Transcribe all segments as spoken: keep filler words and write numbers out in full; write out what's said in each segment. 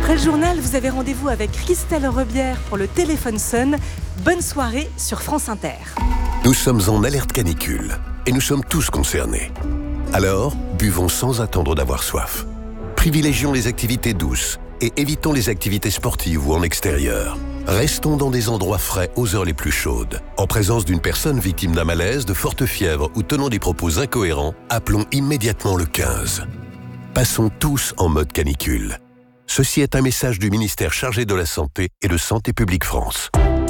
Après le journal, vous avez rendez-vous avec Christelle Rebière pour le Téléphone Sonne. Bonne soirée sur France Inter. Nous sommes en alerte canicule et nous sommes tous concernés. Alors, buvons sans attendre d'avoir soif. Privilégions les activités douces et évitons les activités sportives ou en extérieur. Restons dans des endroits frais aux heures les plus chaudes. En présence d'une personne victime d'un malaise, de forte fièvre ou tenant des propos incohérents, appelons immédiatement le quinze. Passons tous en mode canicule. Ceci est un message du ministère chargé de la Santé et de Santé publique France.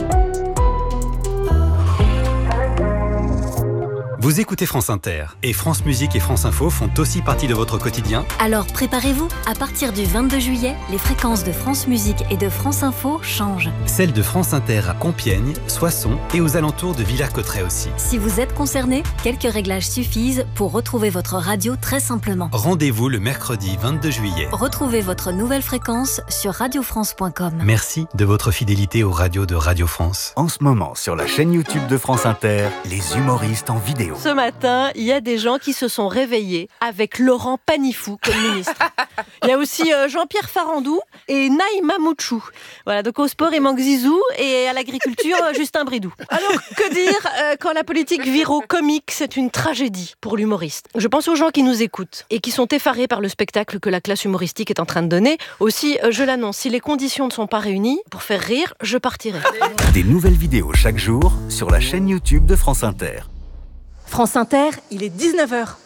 Vous écoutez France Inter et France Musique et France Info font aussi partie de votre quotidien. Alors préparez-vous, à partir du vingt-deux juillet, les fréquences de France Musique et de France Info changent. Celles de France Inter à Compiègne, Soissons et aux alentours de Villers-Cotterêts aussi. Si vous êtes concerné, quelques réglages suffisent pour retrouver votre radio très simplement. Rendez-vous le mercredi vingt-deux juillet. Retrouvez votre nouvelle fréquence sur radio france point com. Merci de votre fidélité aux radios de Radio France. En ce moment, sur la chaîne YouTube de France Inter, les humoristes en vidéo. Ce matin, il y a des gens qui se sont réveillés avec Laurent Panifou comme ministre. Il y a aussi euh, Jean-Pierre Farandou et Naïma Mouchou. Voilà, donc au sport, il manque Zizou et à l'agriculture, Justin Bridou. Alors, que dire euh, quand la politique vire au comique, c'est une tragédie pour l'humoriste. Je pense aux gens qui nous écoutent et qui sont effarés par le spectacle que la classe humoristique est en train de donner. Aussi, euh, je l'annonce, si les conditions ne sont pas réunies, pour faire rire, je partirai. Des nouvelles vidéos chaque jour sur la chaîne YouTube de France Inter. France Inter, il est dix-neuf heures.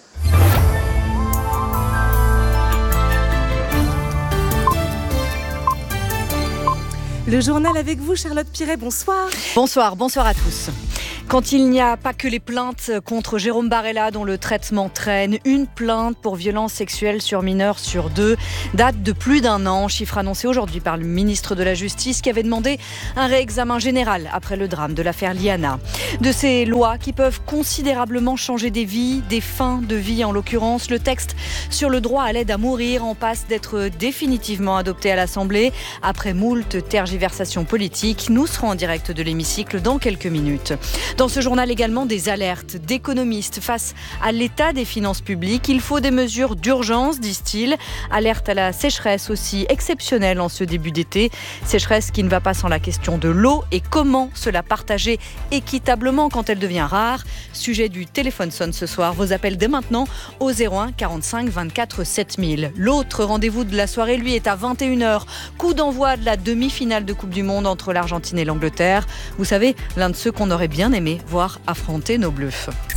Le journal avec vous, Charlotte Piret, bonsoir. Bonsoir, bonsoir à tous. Quand il n'y a pas que les plaintes contre Jérôme Barella dont le traitement traîne, une plainte pour violence sexuelle sur mineurs sur deux date de plus d'un an, chiffre annoncé aujourd'hui par le ministre de la Justice qui avait demandé un réexamen général après le drame de l'affaire Liana. De ces lois qui peuvent considérablement changer des vies, des fins de vie en l'occurrence, le texte sur le droit à l'aide à mourir en passe d'être définitivement adopté à l'Assemblée après moult tergiversations politiques. Nous serons en direct de l'hémicycle dans quelques minutes. Dans ce journal également, des alertes d'économistes face à l'état des finances publiques. Il faut des mesures d'urgence, disent-ils. Alerte à la sécheresse aussi exceptionnelle en ce début d'été. Sécheresse qui ne va pas sans la question de l'eau et comment se la partager équitablement quand elle devient rare. Sujet du Téléphone Sonne ce soir. Vos appels dès maintenant au zéro un quarante-cinq vingt-quatre sept mille. L'autre rendez-vous de la soirée, lui, est à vingt et une heures. Coup d'envoi de la demi-finale de Coupe du Monde entre l'Argentine et l'Angleterre. Vous savez, l'un de ceux qu'on aurait bien aimé voir affronter nos Bleus.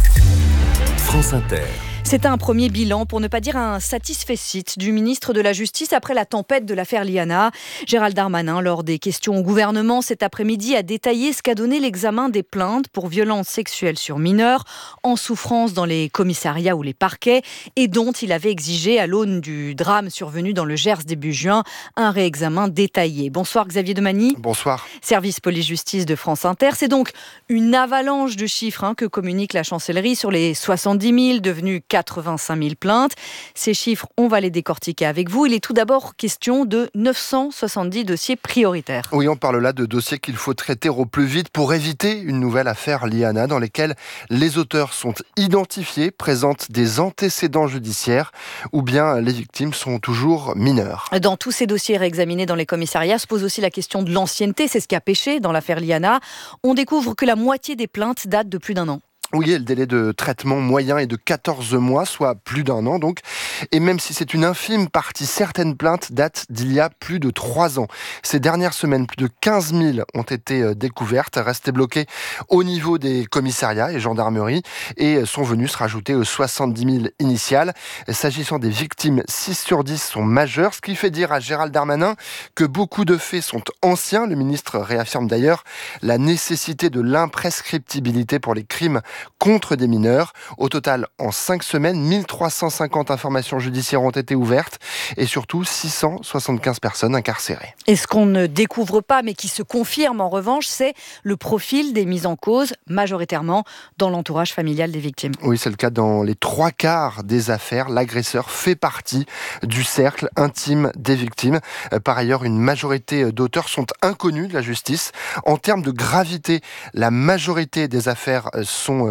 France Inter. C'est un premier bilan, pour ne pas dire un satisfecit, du ministre de la Justice après la tempête de l'affaire Liana. Gérald Darmanin, lors des questions au gouvernement cet après-midi, a détaillé ce qu'a donné l'examen des plaintes pour violences sexuelles sur mineurs en souffrance dans les commissariats ou les parquets et dont il avait exigé, à l'aune du drame survenu dans le Gers début juin, un réexamen détaillé. Bonsoir Xavier Demagny. Bonsoir. Service police-justice de France Inter. C'est donc une avalanche de chiffres hein, que communique la chancellerie sur les soixante-dix mille devenus quatre-vingt-cinq mille plaintes. Ces chiffres, on va les décortiquer avec vous. Il est tout d'abord question de neuf cent soixante-dix dossiers prioritaires. Oui, on parle là de dossiers qu'il faut traiter au plus vite pour éviter une nouvelle affaire Liana dans lesquelles les auteurs sont identifiés, présentent des antécédents judiciaires ou bien les victimes sont toujours mineures. Dans tous ces dossiers réexaminés dans les commissariats se pose aussi la question de l'ancienneté. C'est ce qui a pêché dans l'affaire Liana. On découvre que la moitié des plaintes datent de plus d'un an. Oui, le délai de traitement moyen est de quatorze mois, soit plus d'un an donc. Et même si c'est une infime partie, certaines plaintes datent d'il y a plus de trois ans. Ces dernières semaines, plus de quinze mille ont été découvertes, restées bloquées au niveau des commissariats et gendarmeries et sont venues se rajouter aux soixante-dix mille initiales. S'agissant des victimes, six sur dix sont majeures, ce qui fait dire à Gérald Darmanin que beaucoup de faits sont anciens. Le ministre réaffirme d'ailleurs la nécessité de l'imprescriptibilité pour les crimes contre des mineurs. Au total, en cinq semaines, mille trois cent cinquante informations judiciaires ont été ouvertes et surtout six cent soixante-quinze personnes incarcérées. Et ce qu'on ne découvre pas, mais qui se confirme en revanche, c'est le profil des mises en cause, majoritairement dans l'entourage familial des victimes. Oui, c'est le cas dans les trois quarts des affaires. L'agresseur fait partie du cercle intime des victimes. Par ailleurs, une majorité d'auteurs sont inconnus de la justice. En termes de gravité, la majorité des affaires sont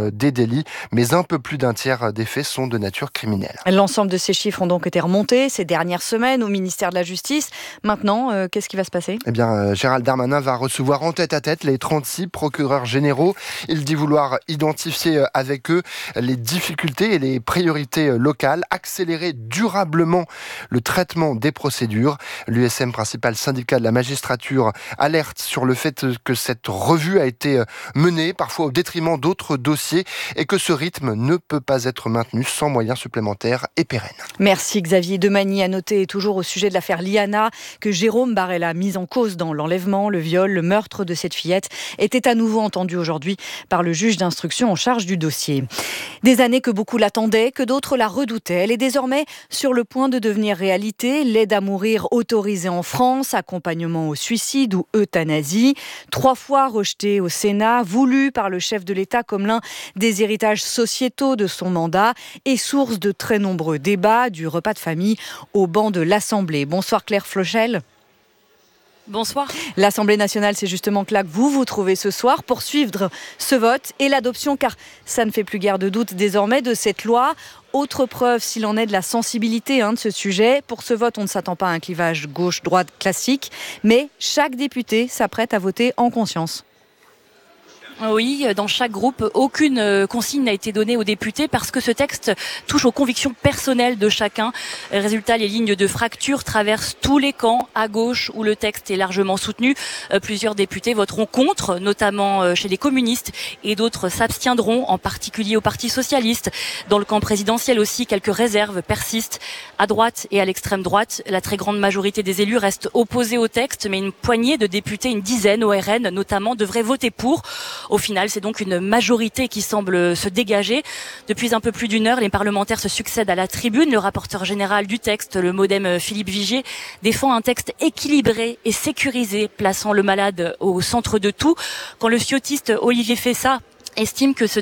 sont des délits, mais un peu plus d'un tiers des faits sont de nature criminelle. L'ensemble de ces chiffres ont donc été remontés ces dernières semaines au ministère de la Justice. Maintenant, euh, qu'est-ce qui va se passer ? Eh bien, euh, Gérald Darmanin va recevoir en tête à tête les trente-six procureurs généraux. Il dit vouloir identifier avec eux les difficultés et les priorités locales, accélérer durablement le traitement des procédures. L'U S M, principal syndicat de la magistrature, alerte sur le fait que cette revue a été menée parfois au détriment d'autres dossiers et que ce rythme ne peut pas être maintenu sans moyens supplémentaires et pérennes. Merci Xavier Demagny. À noter toujours au sujet de l'affaire Liana que Jérôme Barella, mis en cause dans l'enlèvement, le viol, le meurtre de cette fillette, était à nouveau entendu aujourd'hui par le juge d'instruction en charge du dossier. Des années que beaucoup l'attendaient, que d'autres la redoutaient. Elle est désormais sur le point de devenir réalité. L'aide à mourir autorisée en France, accompagnement au suicide ou euthanasie. Trois fois rejetée au Sénat, voulue par le chef de l'État comme l'un des héritages sociétaux de son mandat et source de très nombreux débats, du repas de famille au banc de l'Assemblée. Bonsoir Claire Flochel. Bonsoir. L'Assemblée nationale, c'est justement que là que vous vous trouvez ce soir pour suivre ce vote et l'adoption, car ça ne fait plus guère de doute désormais de cette loi. Autre preuve, s'il en est, de la sensibilité hein, de ce sujet. Pour ce vote, on ne s'attend pas à un clivage gauche-droite classique, mais chaque député s'apprête à voter en conscience. Oui, dans chaque groupe, aucune consigne n'a été donnée aux députés parce que ce texte touche aux convictions personnelles de chacun. Résultat, les lignes de fracture traversent tous les camps, à gauche où le texte est largement soutenu. Plusieurs députés voteront contre, notamment chez les communistes, et d'autres s'abstiendront, en particulier au Parti socialiste. Dans le camp présidentiel aussi, quelques réserves persistent. À droite et à l'extrême droite, la très grande majorité des élus reste opposée au texte, mais une poignée de députés, une dizaine au R N notamment, devraient voter pour. Au final, c'est donc une majorité qui semble se dégager. Depuis un peu plus d'une heure, les parlementaires se succèdent à la tribune. Le rapporteur général du texte, le modem Philippe Vigier, défend un texte équilibré et sécurisé, plaçant le malade au centre de tout. Quand le fiotiste Olivier Fessa estime que ce